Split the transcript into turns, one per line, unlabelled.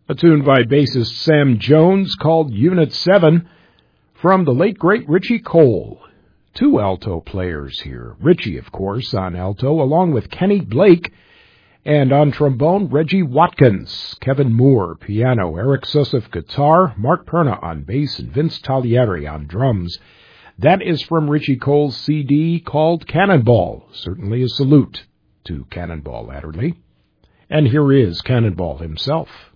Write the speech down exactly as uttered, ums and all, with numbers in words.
A tune by bassist Sam Jones called Unit seven from the late great Richie Cole. Two alto players here. Richie, of course, on alto, along with Kenny Blake, and on trombone, Reggie Watkins, Kevin Moore, piano, Eric Sussif, guitar, Mark Perna on bass, and Vince Taglieri on drums. That is from Richie Cole's C D called Cannonball, certainly a salute to Cannonball Adderley. And here is Cannonball himself.